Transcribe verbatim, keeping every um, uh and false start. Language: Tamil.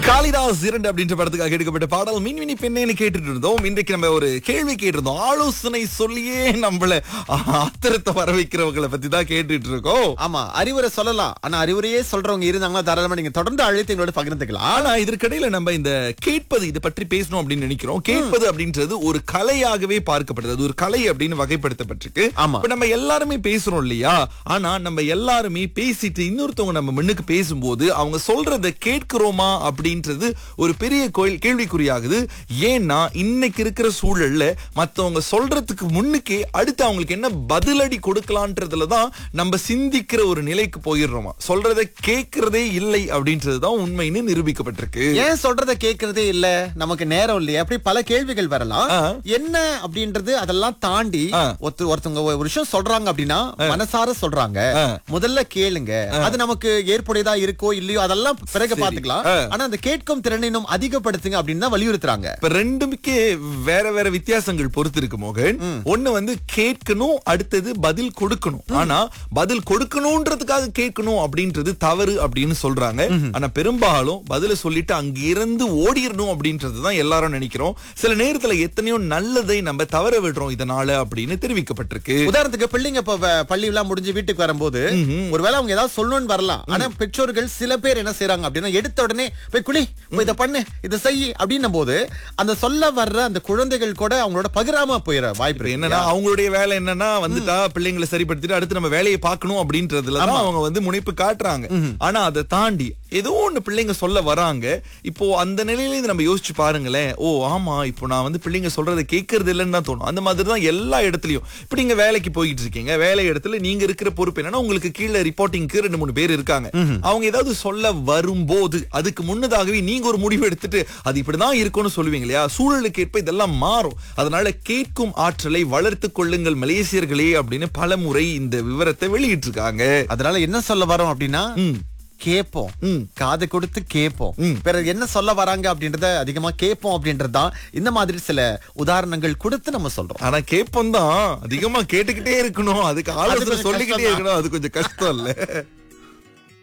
காளிதாஸ் இரண்டு அப்படின்ற படத்துக்காக எடுக்கப்பட்ட பாடல் மின்மினி பெண்ணேன்னு கேட்டுட்டு இருந்தோம். இன்றைக்கு நம்ம ஒரு கேள்வி கேட்டிருந்தோம். ஆலோசனை சொல்லியே நம்மள ஆத்திரத்தை வர வைக்கிறவங்களை பத்தி தான் கேட்டுட்டு இருக்கோம். ஆமா, அறிவுரை சொல்லலாம். ஆனா அறிவுரையே சொல்றவங்க இருந்தாங்கன்னா தாராளமா நீங்க தொடர்ந்து அழைத்து எங்களோட பகிர்ந்துக்கலாம். ஆனா இதற்கிடையில நம்ம இந்த கேட்பது இதை பற்றி பேசணும் அப்படின்னு நினைக்கிறோம். கேட்பது அப்படின்றது ஒரு கலையாகவே பார்க்கப்படுது. அது ஒரு கலை அப்படின்னு வகைப்படுத்தப்பட்டிருக்கு. ஆமா. இப்ப நம்ம எல்லாருமே பேசுறோம் இல்லையா? ஆனா நம்ம எல்லாருமே பேசிட்டு இன்னொருத்தவங்க நம்ம முன்னுக்கு பேசும்போது அவங்க சொல்றதை கேட்கிறோமா அப்படின்றது ஒரு பெரிய கோயில் கேள்விக்குறியாகுது. ஏன்னா இன்னைக்கு இருக்கிற சூழல்ல மத்தவங்க சொல்றதுக்கு முன்னுக்கே அடுத்து அவங்களுக்கு என்ன பதிலடி கொடுக்கலான்றதுலதான் நம்ம சிந்திக்கிற ஒரு நிலைக்கு போயிடுறோமா. சொல்றதை கேட்கறதே இல்லை அப்படின்றதுதான் உண்மைன்னு நிரூபிக்கப்பட்டிருக்கு. ஏன் சொல்றதை கேட்கறதே இல்ல? நமக்கு நேரம் இல்லையா? அப்படி பல கேள்விகள் வரலாம். என்ன அப்படின்றது அதெல்லாம் தாண்டி ஒருத்த ஒருத்தவங்க ஒரு விஷயம் சொல்றாங்க அப்படின்னா மனசார சொல்றாங்க, முதல்ல கேளுங்க. அது நமக்கு ஏற்புடையதா இருக்கோ இல்லையோ அதெல்லாம் பிறகு பாத்துக்கலாம். ஆனா அந்த கேட்கும் திறனை இன்னும் அதிகப்படுத்துங்க அப்படின்னு தான் வலியுறுத்துறாங்க. இப்ப ரெண்டுமே வேற வேற வித்தியாசங்கள் பொறுத்து இருக்கு மோகன். ஒண்ணு வந்து கேட்கணும், அடுத்தது பதில் கொடுக்கணும். ஆனா பதில் கொடுக்கணும்ன்றதுக்காக கேட்கணும் அப்படின்றது தவறு அப்படின்னு சொல்றாங்க. ஆனா பெரும்பாலும் பதில சொல்லிட்டு அங்க இருந்து ஓடிடணும் அப்படின்றதுதான் எல்லாரும் நினைக்கிறோம். சில நேரத்துல எத்தனையோ நல்லதை நம்ம தவற விடுறோம் இதனால அப்படின்னு தெரிவிக்கப்பட்டிருக்கு. உதாரணத்துக்கு பிள்ளைங்க இப்ப பள்ளி எல்லாம் முடிஞ்சு வீட்டுக்கு வரும்போது ஒருவேளை அவங்க ஏதாவது சொல்லணும்னு வரலாம். ஆனா பெற்றோர்கள் சில பேர் என்ன செய்யறாங்க அப்படின்னா எடுத்த உடனே போய் குளி, இதை பண்ணு, இதை செய் அப்படின்னும் போது அந்த சொல்ல வர்ற அந்த குழந்தைகள் கூட அவங்களோட பகிராம போயிட வாய்ப்பு. என்னன்னா அவங்களுடைய வேலை என்னன்னா வந்துட்டா பிள்ளைங்களை சரிப்படுத்திட்டு அடுத்து நம்ம வேலையை பார்க்கணும் அப்படின்றதுலதான் அவங்க வந்து முனைப்பு காட்டுறாங்க. ஆனா அதை தாண்டி ஏதோ ஒண்ணு பிள்ளைங்க சொல்ல வராங்க. இப்போ அந்த நிலையில நம்ம யோசிச்சு பாருங்களேன். ஓ ஆமா, இப்போ நான் வந்து பிள்ளைங்க சொல்றதை கேட்கறது இல்லைன்னு தான் தோணும். அந்த மாதிரிதான் எல்லா இடத்துலயும். இப்ப நீங்க வேலைக்கு போயிட்டு இருக்கீங்க, வேலை இடத்துல நீங்க இருக்கிற பொறுப்பு என்னன்னா உங்களுக்கு கீழே ரிப்போர்ட்டிங்க்கு ரெண்டு மூணு பேர் இருக்காங்க. அவங்க ஏதாவது சொல்ல வரும்போது அதுக்கு முன்னதாகவே நீங்க ஒரு முடிவு எடுத்துட்டு அது இப்படிதான் இருக்கும்னு சொல்லுவீங்க இல்லையா? சூழலுக்கு ஏற்ப இதெல்லாம் மாறும். அதனால கேட்கும் ஆற்றலை வளர்த்துக் கொள்ளுங்கள் மலேசியர்களே அப்படின்னு பல முறை இந்த விவரத்தை வெளியிட்டு இருக்காங்க. அதனால என்ன சொல்ல வரோம் அப்படின்னா கேப்போம், காது கொடுத்து கேப்போம். பிறகு என்ன சொல்ல வராங்க அப்படின்றத அதிகமா கேப்போம் அப்படின்றதுதான் இந்த மாதிரி சில உதாரணங்கள் கொடுத்து நம்ம சொல்றோம். ஆனா கேப்போம் தான் அதிகமா கேட்டுக்கிட்டே இருக்கணும், அதுக்கு ஆலோசனை சொல்லிக்கிட்டே இருக்கணும். அது கொஞ்சம் கஷ்டம் இல்ல.